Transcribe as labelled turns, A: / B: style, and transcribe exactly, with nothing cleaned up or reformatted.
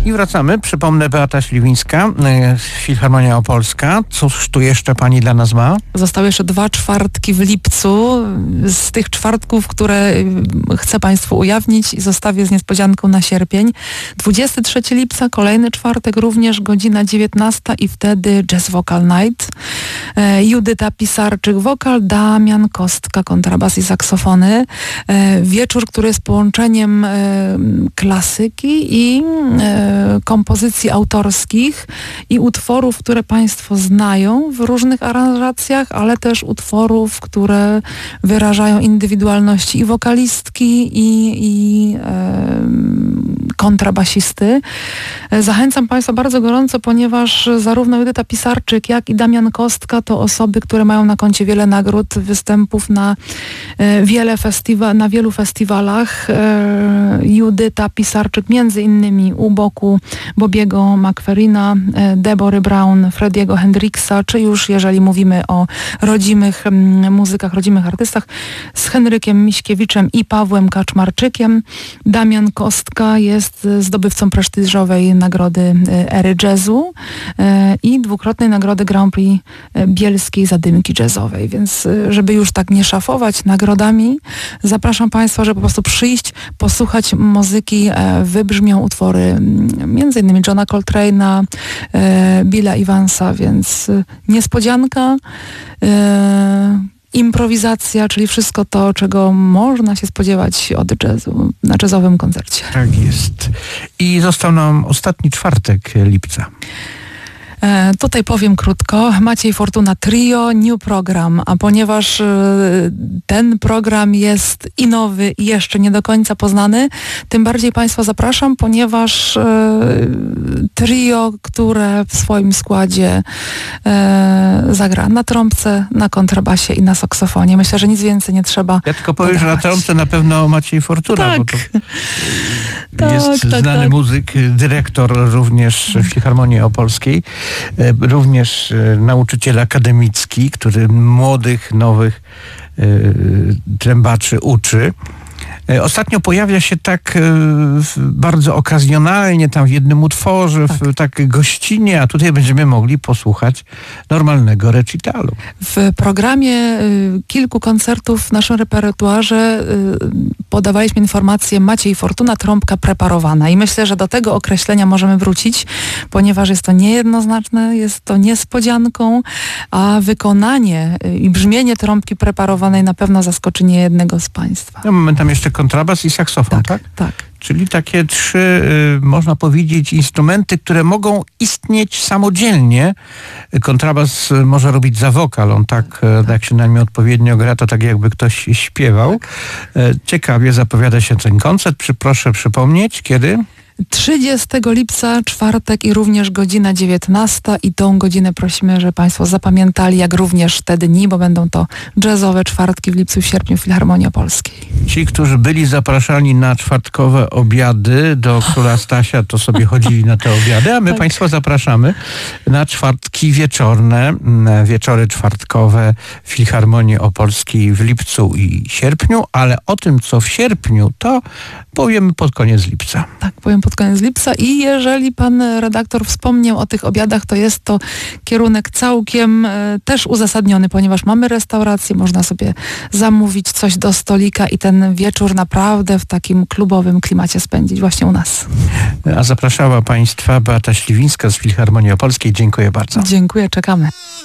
A: I wracamy. Przypomnę, Beata Śliwińska, Filharmonia Opolska. Cóż tu jeszcze pani dla nas ma?
B: Zostały jeszcze dwa czwartki w lipcu. Z tych czwartków, które chcę państwu ujawnić i zostawię z niespodzianką na sierpień. dwudziestego trzeciego lipca, kolejny czwartek, również godzina dziewiętnasta i wtedy Jazz Vocal Night. Judyta Pisarczyk wokal, Damian Kostka kontrabas i saksofony. Wieczór, który jest połączeniem klasyki i kompozycji autorskich i utworów, które państwo znają w różnych aranżacjach, ale też utworów, które wyrażają indywidualności i wokalistki i, i e, kontrabasisty. Zachęcam państwa bardzo gorąco, ponieważ zarówno Judyta Pisarczyk, jak i Damian Kostka to osoby, które mają na koncie wiele nagród, występów na e, wiele festiwa- na wielu festiwalach. E, Judyta Pisarczyk między innymi u boku Bobiego McFerrina, Debory Brown, Frediego Hendricksa, czy już jeżeli mówimy o rodzimych m, muzykach, rodzimych artystach, z Henrykiem Miśkiewiczem i Pawłem Kaczmarczykiem. Damian Kostka jest zdobywcą prestiżowej nagrody Ery Jazzu e, i dwukrotnej nagrody Grand Prix Bielskiej Zadymki Jazzowej. Więc żeby już tak nie szafować nagrodami, zapraszam państwa, żeby po prostu przyjść, posłuchać muzyki. E, wybrzmią utwory między innymi Johna Coltrane'a, e, Billa Evansa, więc niespodzianka, e, improwizacja, czyli wszystko to, czego można się spodziewać od jazzu na jazzowym koncercie.
A: Tak jest. I został nam ostatni czwartek lipca.
B: E, tutaj powiem krótko. Maciej Fortuna Trio, New Program, a ponieważ e, ten program jest i nowy i jeszcze nie do końca poznany, tym bardziej państwa zapraszam, ponieważ e, trio, które w swoim składzie e, zagra na trąbce, na kontrabasie i na saksofonie. Myślę, że nic więcej nie trzeba
A: Ja tylko powiem,
B: dodawać.
A: że na trąbce na pewno Maciej Fortuna,
B: Tak.
A: bo to
B: Tak,
A: jest
B: tak,
A: znany
B: tak.
A: muzyk, dyrektor również w Filharmonii Opolskiej, również nauczyciel akademicki, który młodych, nowych trębaczy uczy. Ostatnio pojawia się tak bardzo okazjonalnie, tam w jednym utworze, tak. w tak gościnnie, a tutaj będziemy mogli posłuchać normalnego recitalu.
B: W programie y, kilku koncertów w naszym repertuarze y, podawaliśmy informację Maciej Fortuna, trąbka preparowana. I myślę, że do tego określenia możemy wrócić, ponieważ jest to niejednoznaczne, jest to niespodzianką, a wykonanie y, i brzmienie trąbki preparowanej na pewno zaskoczy niejednego z państwa.
A: No, mamy tam jeszcze kontrabas i saksofon, tak?
B: Tak, tak.
A: Czyli takie trzy, y, można powiedzieć, instrumenty, które mogą istnieć samodzielnie. Kontrabas może robić za wokal, on tak, tak. jak się na nim odpowiednio gra, to tak jakby ktoś śpiewał. Tak. Ciekawie zapowiada się ten koncert. Przy, proszę przypomnieć, kiedy?
B: trzydziestego lipca, czwartek i również godzina dziewiętnasta i tą godzinę prosimy, żeby państwo zapamiętali, jak również te dni, bo będą to jazzowe czwartki w lipcu i w sierpniu w Filharmonii Opolskiej.
A: Ci, którzy byli zapraszani na czwartkowe obiady do Króla Stasia, to sobie chodzili na te obiady, a my tak. państwa zapraszamy na czwartki wieczorne, wieczory czwartkowe w Filharmonii Opolskiej w lipcu i sierpniu, ale o tym, co w sierpniu, to powiemy pod koniec lipca.
B: Tak, powiem pod koniec lipca i jeżeli pan redaktor wspomniał o tych obiadach, to jest to kierunek całkiem e, też uzasadniony, ponieważ mamy restaurację, można sobie zamówić coś do stolika i ten wieczór naprawdę w takim klubowym klimacie spędzić właśnie u nas.
A: A zapraszała państwa Beata Śliwińska z Filharmonii Opolskiej. Dziękuję bardzo.
B: Dziękuję, czekamy.